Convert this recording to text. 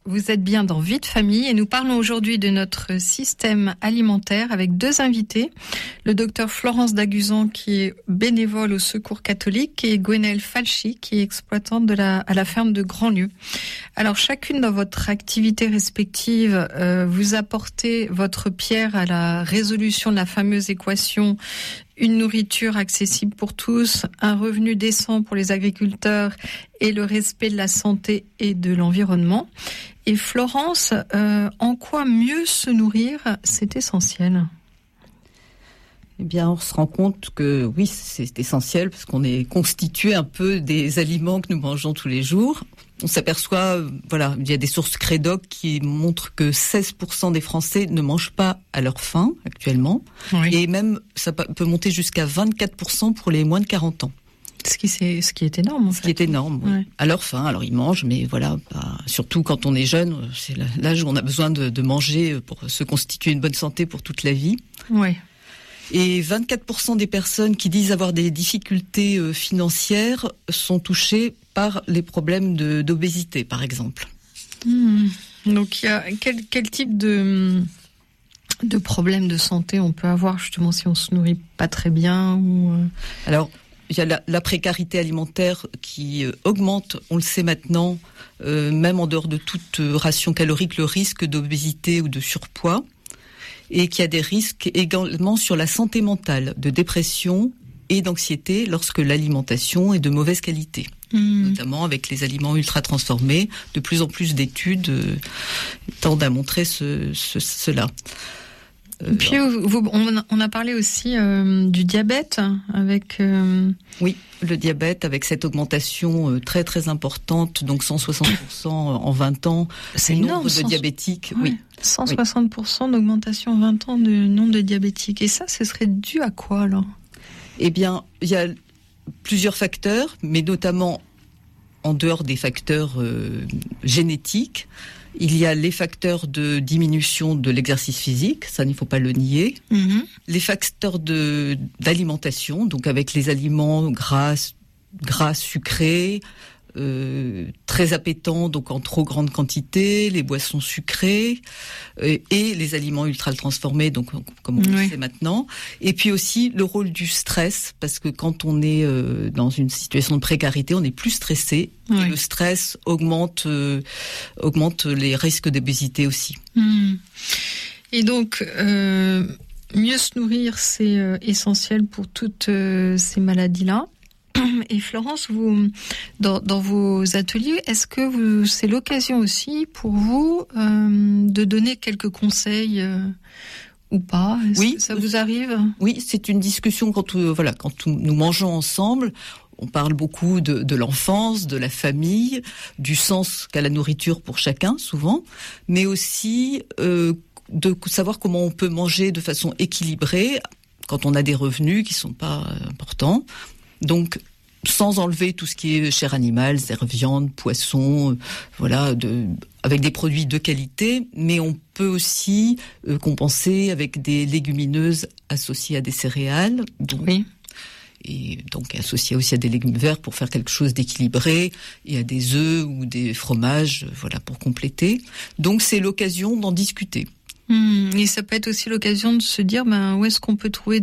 Vous êtes bien dans Vie de famille et nous parlons aujourd'hui de notre système alimentaire avec deux invités. Le docteur Florence Daguzan qui est bénévole au Secours catholique et Gwenaëlle Falchi qui est exploitante à la ferme de Grandlieu. Alors chacune dans votre activité respective, vous apportez votre pierre à la résolution de la fameuse équation une nourriture accessible pour tous, un revenu décent pour les agriculteurs et le respect de la santé et de l'environnement. Et Florence, en quoi mieux se nourrir, c'est essentiel ? Eh bien, on se rend compte que oui, c'est essentiel parce qu'on est constitué un peu des aliments que nous mangeons tous les jours. On s'aperçoit, il y a des sources Crédoc qui montrent que 16% des Français ne mangent pas à leur faim actuellement. Oui. Et même, ça peut monter jusqu'à 24% pour les moins de 40 ans. Ce qui est énorme, en fait. Ce qui est énorme, oui. Ouais. À leur faim, alors ils mangent, mais surtout quand on est jeune, c'est l'âge où on a besoin de manger pour se constituer une bonne santé pour toute la vie. Oui. Et 24% des personnes qui disent avoir des difficultés financières sont touchées par les problèmes d'obésité, par exemple. Donc, il y a quel type de problèmes de santé on peut avoir, justement, si on se nourrit pas très bien ou... Alors, il y a la précarité alimentaire qui augmente, on le sait maintenant, même en dehors de toute ration calorique, le risque d'obésité ou de surpoids. Et qu'il y a des risques également sur la santé mentale, de dépression et d'anxiété lorsque l'alimentation est de mauvaise qualité. Notamment avec les aliments ultra transformés, de plus en plus d'études tendent à montrer cela. Puis on a parlé aussi du diabète avec... Oui, le diabète avec cette augmentation très très importante, donc 160% en 20 ans. C'est énorme, nombre de diabétiques. Ouais, oui. 160% d'augmentation en 20 ans du nombre de diabétiques. Et ça, ce serait dû à quoi alors ? Eh bien, il y a plusieurs facteurs, mais notamment en dehors des facteurs génétiques. Il y a les facteurs de diminution de l'exercice physique, ça il ne faut pas le nier. Les facteurs d'alimentation, donc avec les aliments gras sucrés, très appétants, donc en trop grande quantité, les boissons sucrées et les aliments ultra transformés, donc comme on le sait maintenant. Et puis aussi le rôle du stress, parce que quand on est dans une situation de précarité, on est plus stressé. Oui. Et le stress augmente les risques d'obésité aussi. Et donc, mieux se nourrir, c'est essentiel pour toutes ces maladies-là. Et Florence, vous, dans vos ateliers, est-ce que c'est l'occasion aussi pour vous de donner quelques conseils ou pas ? Est-ce que ça vous arrive ? Oui, c'est une discussion quand nous mangeons ensemble. On parle beaucoup de l'enfance, de la famille, du sens qu'a la nourriture pour chacun, souvent, mais aussi de savoir comment on peut manger de façon équilibrée quand on a des revenus qui sont pas importants. Donc, sans enlever tout ce qui est chair animale, viande, poisson, avec des produits de qualité, mais on peut aussi compenser avec des légumineuses associées à des céréales. Et donc associées aussi à des légumes verts pour faire quelque chose d'équilibré, et à des œufs ou des fromages, pour compléter. Donc c'est l'occasion d'en discuter. Et ça peut être aussi l'occasion de se dire, où est-ce qu'on peut trouver